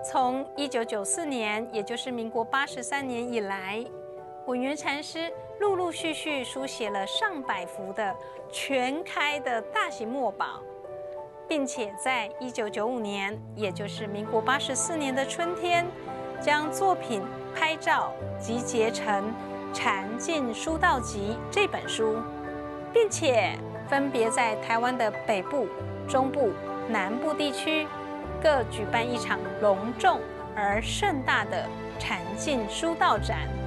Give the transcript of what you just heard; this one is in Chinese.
从1994年，也就是民国83年以来，文渊禅师陆陆续续书写了上百幅的全开的大型墨宝，并且在1995年，也就是民国84年的春天，将作品拍照集结成《禅境书道集》这本书，并且分别在台湾的北部、中部、南部地区各举办一场隆重而盛大的禅境书道展。